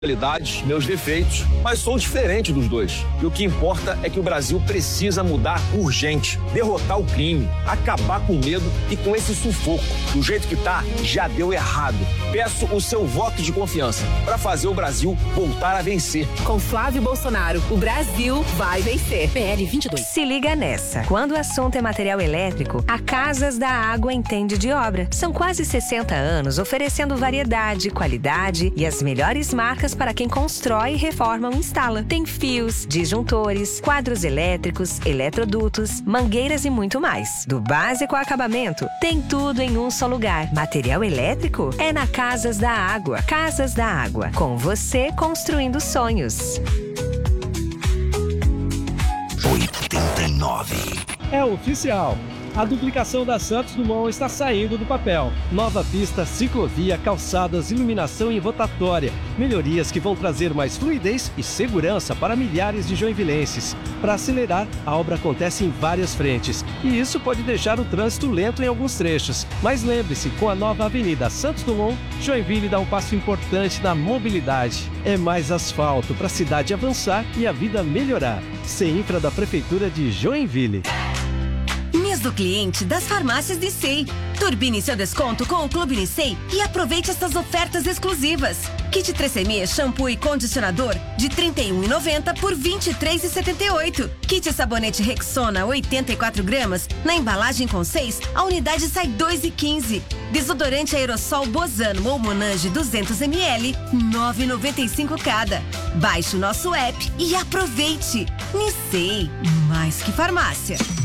qualidades, meus defeitos, mas sou diferente dos dois. E o que importa é que o Brasil precisa mudar urgente, derrotar o crime, acabar com o medo e com esse sufoco. Do jeito que tá, já deu errado. Peço o seu voto de confiança para fazer o Brasil voltar a vencer. Com Flávio Bolsonaro, o Brasil vai vencer. PL 22. Se liga nessa. Quando o assunto é material elétrico, a Casas da Água entende de obra. São quase 60 anos oferecendo variedade, qualidade e as melhores marcas para quem constrói, reforma ou instala. Tem fios, disjuntores, quadros elétricos, eletrodutos, mangueiras e muito mais. Do básico ao acabamento, tem tudo em um só lugar. Material elétrico é na Casas da Água. Casas da Água. Com você construindo sonhos. 89. É oficial. A duplicação da Santos Dumont está saindo do papel. Nova pista, ciclovia, calçadas, iluminação e rotatória. Melhorias que vão trazer mais fluidez e segurança para milhares de joinvilenses. Para acelerar, a obra acontece em várias frentes. E isso pode deixar o trânsito lento em alguns trechos. Mas lembre-se, com a nova Avenida Santos Dumont, Joinville dá um passo importante na mobilidade. É mais asfalto para a cidade avançar e a vida melhorar. CEINFRA da Prefeitura de Joinville. Mês do cliente das farmácias Nicei. Turbine seu desconto com o Clube Nicei e aproveite estas ofertas exclusivas. Kit 3M shampoo e condicionador de R$ 31,90 por R$ 23,78. Kit sabonete Rexona 84 gramas, na embalagem com 6, a unidade sai R$ 2,15. Desodorante aerossol Bozano ou Monange 200 ml, R$ 9,95 cada. Baixe o nosso app e aproveite. Nicei, mais que farmácia.